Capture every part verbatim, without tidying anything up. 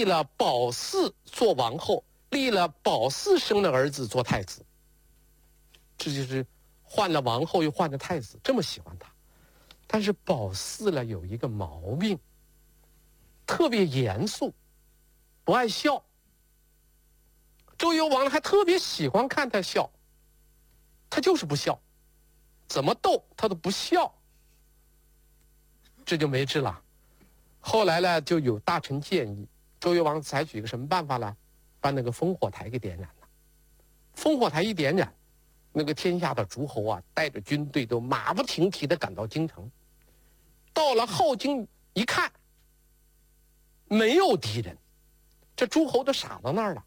立了保嗣做王后，立了保嗣生的儿子做太子。这就是换了王后又换了太子，这么喜欢他。但是保嗣呢有一个毛病，特别严肃，不爱笑。周幽王还特别喜欢看他笑，他就是不笑，怎么逗他都不笑，这就没治了。后来呢，就有大臣建议周幽王采取一个什么办法呢？把那个烽火台给点燃了。烽火台一点燃，那个天下的诸侯啊，带着军队都马不停蹄地赶到京城。到了镐京一看，没有敌人，这诸侯都傻到那儿了。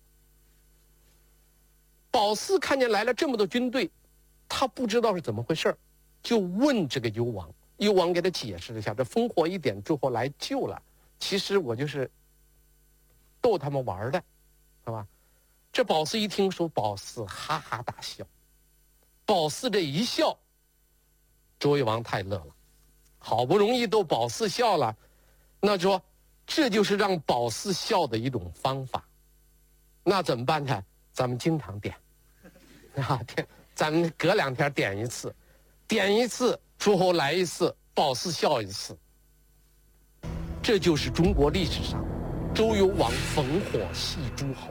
保嗣看见来了这么多军队，他不知道是怎么回事，就问这个幽王。幽王给他解释了一下，这烽火一点，诸侯来救了，其实我就是逗他们玩的，是吧？这保嗣一听说，保嗣哈哈大笑。保嗣这一笑，周幽王太乐了，好不容易逗保嗣笑了，那说这就是让保嗣笑的一种方法。那怎么办呢？咱们经常点啊，点，咱们隔两天点一次，点一次诸侯来一次，保嗣笑一次。这就是中国历史上周幽王烽火戏诸侯。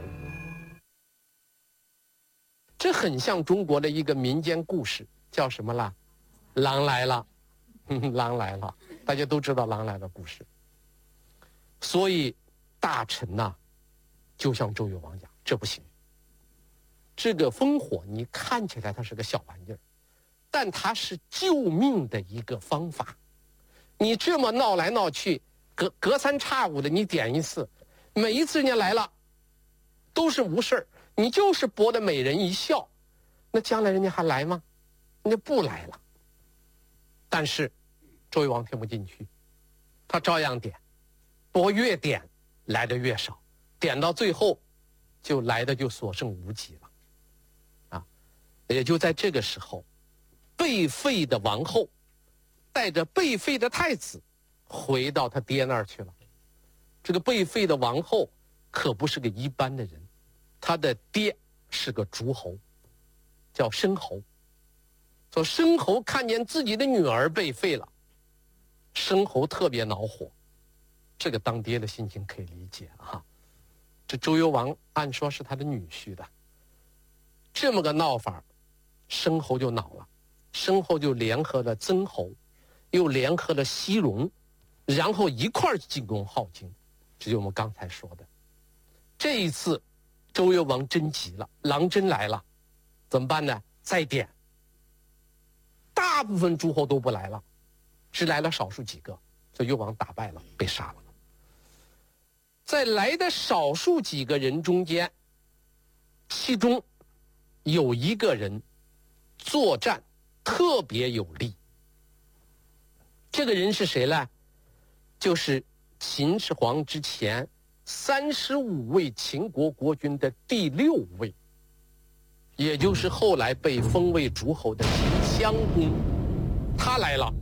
这很像中国的一个民间故事，叫什么啦？狼来了，狼来了，大家都知道狼来了故事。所以大臣呐、啊，就向周幽王讲，这不行。这个烽火你看起来它是个小玩意儿，但它是救命的一个方法。你这么闹来闹去，隔隔三差五的你点一次，每一次人家来了都是无事儿，你就是博得美人一笑，那将来人家还来吗？人家不来了。但是周幽王听不进去，他照样点，不过越点来的越少，点到最后就来的就所剩无几了。啊，也就在这个时候，被废的王后带着被废的太子回到他爹那儿去了。这个被废的王后可不是个一般的人，他的爹是个诸侯，叫申侯。说申侯看见自己的女儿被废了，申侯特别恼火。这个当爹的心情可以理解啊。这周幽王按说是他的女婿的，这么个闹法，申侯就恼了。申侯就联合了曾侯，又联合了西戎，然后一块儿进攻镐京。这就是我们刚才说的。这一次周幽王真急了，狼真来了，怎么办呢？再点，大部分诸侯都不来了，只来了少数几个，所以幽王打败了，被杀了。在来的少数几个人中间，其中有一个人作战特别有力。这个人是谁呢？就是秦始皇之前三十五位秦国国君的第六位，也就是后来被封为诸侯的秦襄公，他来了。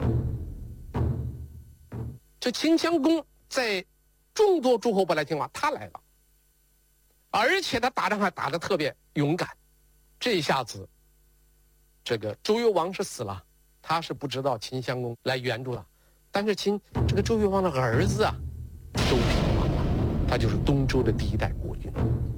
这秦襄公在众多诸侯不来听话，他来了，而且他打仗还打得特别勇敢。这一下子，这个周幽王是死了，他是不知道秦襄公来援助了。但是秦这个周幽王的儿子啊，周平王啊，他就是东周的第一代国君。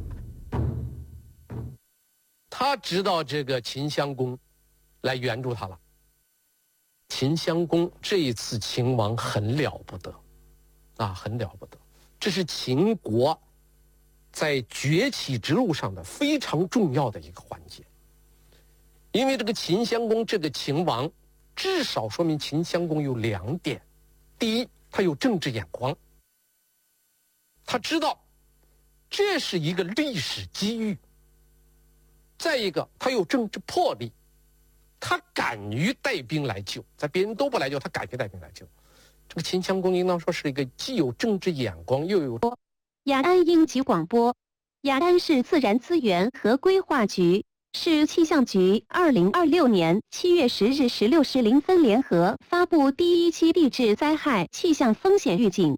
他知道这个秦襄公来援助他了。秦襄公这一次秦王很了不得啊，很了不得。这是秦国在崛起之路上的非常重要的一个环节。因为这个秦襄公这个秦王，至少说明秦襄公有两点：第一，他有政治眼光，他知道这是一个历史机遇；再一个，他有政治魄力，他敢于带兵来救，在别人都不来救，他敢于带兵来救。这个秦襄公应当说是一个既有政治眼光又有。 雅安应急广播，雅安市自然资源和规划局、市气象局二零二六年七月十日十六时零分联合发布第一期地质灾害气象风险预警。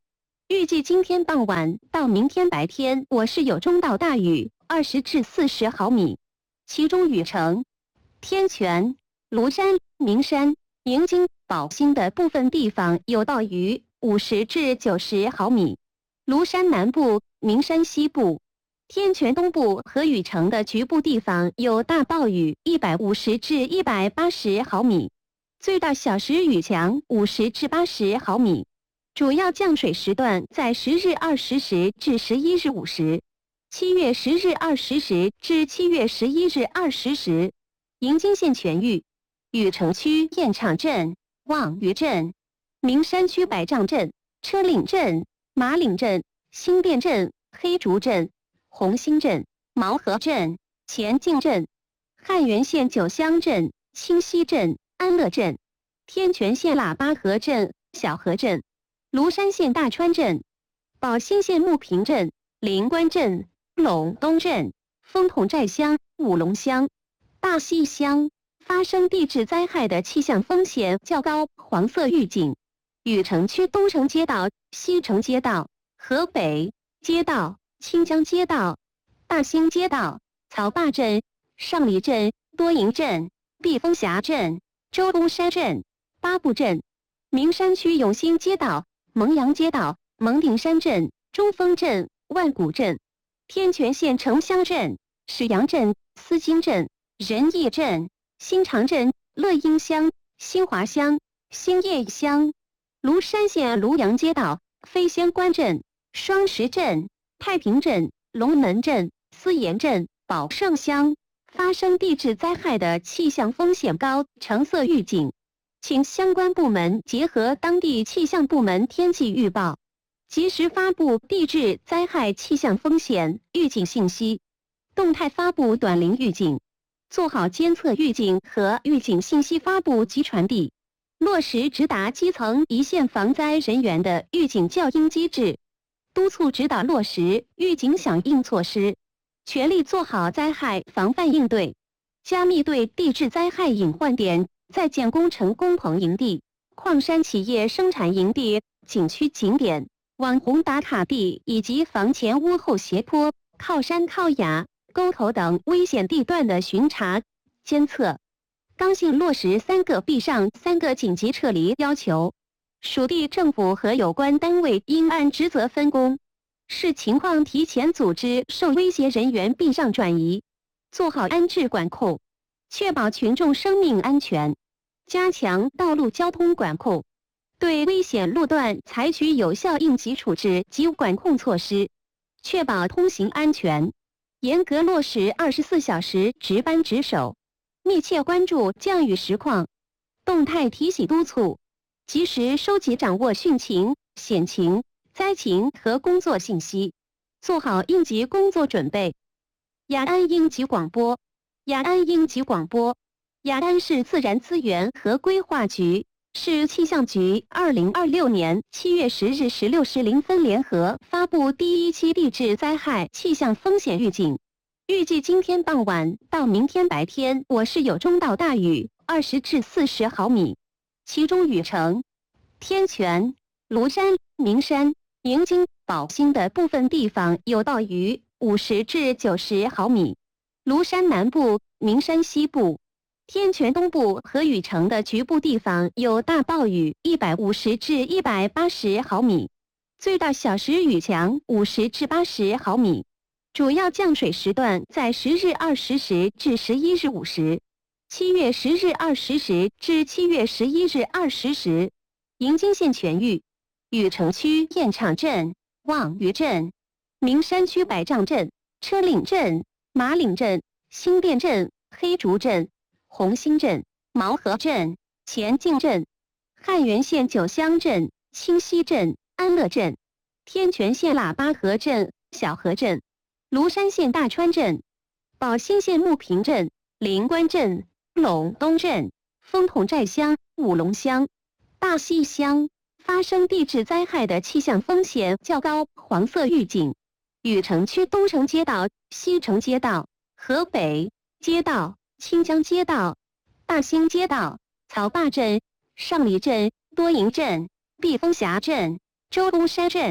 预计今天傍晚到明天白天，我市有中到大雨，二十至四十毫米，其中雨城、天泉、庐山、名山、营京、宝兴的部分地方有暴雨，五十至九十毫米。庐山南部、名山西部、天泉东部和禹城的局部地方有大暴雨，一百五十至一百八十毫米，最大小时雨强五十至八十毫米。主要降水时段在十日二十时至十一日五时，七月十日二十时至七月十一日二十时。营京县全域、禹城区堰场镇、望渔镇、名山区百丈镇、车岭镇、马岭镇、新店镇、黑竹镇、红星镇、毛河镇、前进镇、汉源县九乡镇、清溪镇、安乐镇、天泉县喇叭河镇、小河镇、庐山县大川镇、宝兴县木坪镇、灵关镇、陇东镇、风筒寨乡、五龙乡、大溪乡发生地质灾害的气象风险较高，黄色预警。禹城区东城街道、西城街道、河北街道、清江街道、大兴街道、草坝镇、上里镇、多营镇、避风峡镇、周公山镇、八步镇、名山区永兴街道、蒙阳街道、蒙顶山镇、中峰镇、万古镇、天泉县城乡镇、史阳镇、思金镇、仁义镇、新长镇、乐英乡、新华乡、新叶乡、庐山县庐阳街道、飞仙关镇、双石镇、太平镇、龙门镇、思盐镇、宝盛乡发生地质灾害的气象风险高，橙色预警，请相关部门结合当地气象部门天气预报，及时发布地质灾害气象风险预警信息，动态发布短铃预警，做好监测预警和预警信息发布及传递，落实直达基层一线防灾人员的预警校应机制，督促指导落实预警响应措施，全力做好灾害防范应对，加密对地质灾害隐患点、在建工程工棚营地、矿山企业生产营地、景区景点、网红打卡地以及房前屋后斜坡、靠山靠崖、沟头等危险地段的巡查、监测。刚性落实三个必上三个紧急撤离要求，属地政府和有关单位应按职责分工，视情况提前组织受威胁人员避让转移，做好安置管控，确保群众生命安全，加强道路交通管控，对危险路段采取有效应急处置及管控措施，确保通行安全，严格落实二十四小时值班值守，密切关注降雨实况，动态提醒督促，及时收集掌握汛情、险情、灾情和工作信息，做好应急工作准备。雅安应急广播，雅安应急广播，雅安市自然资源和规划局、市气象局二零二六年七月十日十六时零分联合发布第一期地质灾害气象风险预警。预计今天傍晚到明天白天，我市有中到大雨，二十至四十毫米，其中禹城、天泉、庐山、名山、营京、宝兴的部分地方有暴雨，五十至九十毫米；庐山南部、名山西部、天泉东部和禹城的局部地方有大暴雨，一百五十至一百八十毫米，最大小时雨强五十至八十毫米。主要降水时段在十日二十时至十一日五时，七月十日二十时至七月十一日二十时。营京县全域、禹城区堰场镇、望渔镇、名山区百丈镇、车岭镇、马岭镇、新店镇、黑竹镇、红星镇、毛河镇、前进镇、汉源县九乡镇、清溪镇、安乐镇、天泉县喇叭河镇、小河镇、庐山县大川镇、宝兴县木坪镇、灵关镇、陇东镇、风筒寨乡、五龙乡、大溪乡发生地质灾害的气象风险较高，黄色预警。禹城区东城街道、西城街道、河北街道、清江街道、大兴街道、草坝镇、上里镇、多营镇、避风峡镇、周公山镇、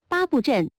八步阵。